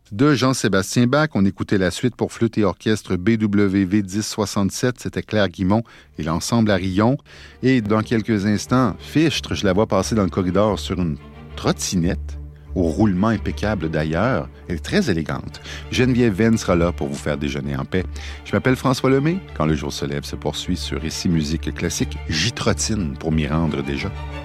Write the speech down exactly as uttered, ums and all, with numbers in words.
De Jean-Sébastien Bach, on écoutait la suite pour flûte et orchestre B W V dix soixante-sept, c'était Claire Guimond et l'ensemble Arillon. Et dans quelques instants, Fichtre, je la vois passer dans le corridor sur une trottinette, au roulement impeccable d'ailleurs. Elle est très élégante. Geneviève Venn sera là pour vous faire déjeuner en paix. Je m'appelle François Lemay. Quand le jour se lève se poursuit sur Récit Musique Classique. J'y trottine pour m'y rendre déjà.